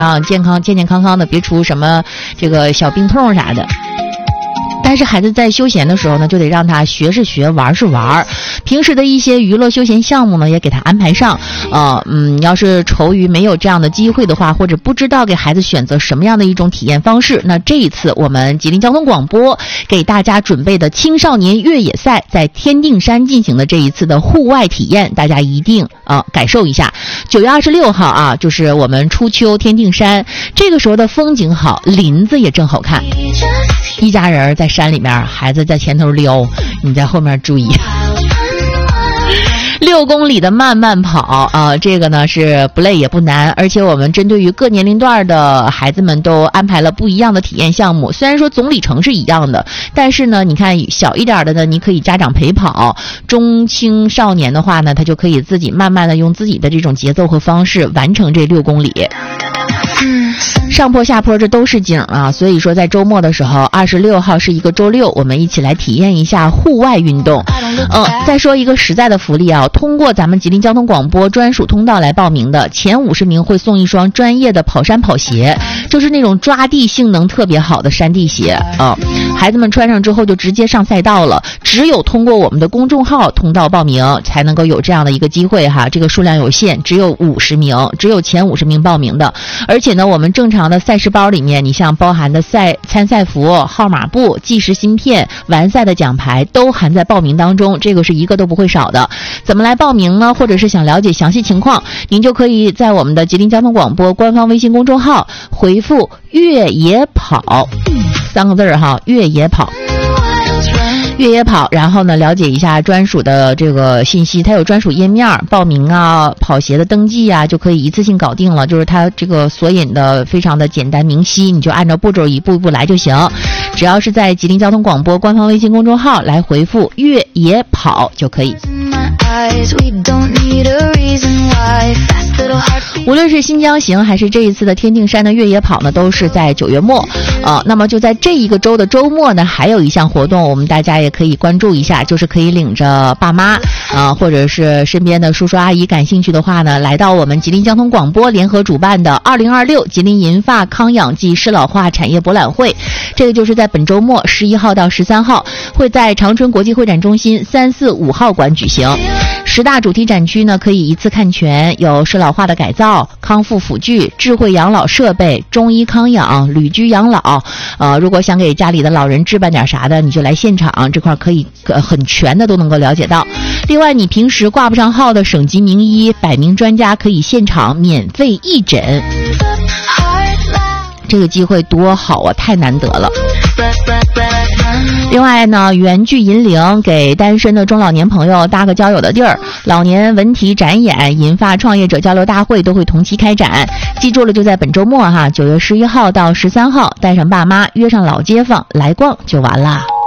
啊，健康的，别出什么这个小病痛啥的。但是孩子在休闲的时候呢，就得让他学是学，玩是玩，平时的一些娱乐休闲项目呢，也给他安排上。要是愁于没有这样的机会的话，或者不知道给孩子选择什么样的一种体验方式，那这一次我们吉林交通广播给大家准备的青少年越野赛，在天定山进行的这一次的户外体验，大家一定感受一下。9月26号啊，就是我们初秋天定山，这个时候的风景好，林子也正好看。一家人在山里面，孩子在前头撩，你在后面注意。6公里的慢慢跑这个呢是不累也不难，而且我们针对于各年龄段的孩子们都安排了不一样的体验项目。虽然说总里程是一样的，但是呢，你看小一点的呢，你可以家长陪跑；中青少年的话呢，他就可以自己慢慢的用自己的这种节奏和方式完成这6公里。上坡下坡这都是景啊，所以说在周末的时候，26号是一个周六，我们一起来体验一下户外运动。再说一个实在的福利啊，通过咱们吉林交通广播专属通道来报名的前50名会送一双专业的跑山跑鞋，就是那种抓地性能特别好的山地鞋孩子们穿上之后就直接上赛道了，只有通过我们的公众号通道报名才能够有这样的一个机会哈，这个数量有限，只有50名，只有前50名报名的。而且呢，我们正常的赛事包里面，你像包含的参赛服、号码布、计时芯片、完赛的奖牌都含在报名当中，这个是一个都不会少的。怎么来报名呢？或者是想了解详细情况，您就可以在我们的吉林交通广播官方微信公众号回复越野跑3个字哈，越野跑。越野跑，然后呢了解一下专属的这个信息，它有专属页面，报名啊、跑鞋的登记啊，就可以一次性搞定了。就是它这个索引的非常的简单明晰，你就按照步骤一步一步来就行。只要是在吉林交通广播官方微信公众号来回复越野跑就可以。无论是新疆行还是这一次的天定山的越野跑呢，都是在9月末那么就在这一个周的周末呢，还有一项活动，我们大家也可以关注一下，就是可以领着爸妈或者是身边的叔叔阿姨感兴趣的话呢，来到我们吉林交通广播联合主办的2026吉林银发康养暨适老化产业博览会。这个就是在本周末11号到13号会在长春国际会展中心3、4、5号馆举行。10大主题展区呢可以一次看全，有适老化的改造、康复辅具、智慧养老设备、中医康养、旅居养老如果想给家里的老人置办点啥的，你就来现场，这块可以很全的都能够了解到。另外你平时挂不上号的省级名医、百名专家可以现场免费义诊，这个机会多好啊，太难得了。另外呢，原聚银铃给单身的中老年朋友搭个交友的地儿，老年文体展演、银发创业者交流大会都会同期开展。记住了，就在本周末哈，9月11号到13号，带上爸妈，约上老街坊来逛就完啦。